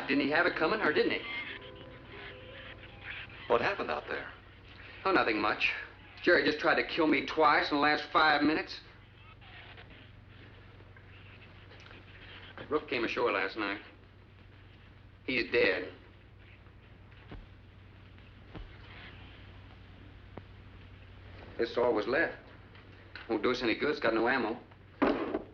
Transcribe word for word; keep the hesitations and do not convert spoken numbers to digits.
what? Didn't he have it coming, or didn't he? What happened out there? Oh, nothing much. Jerry just tried to kill me twice in the last five minutes. Rook came ashore last night. He's dead. This is all was left. Won't do us any good. It's got no ammo.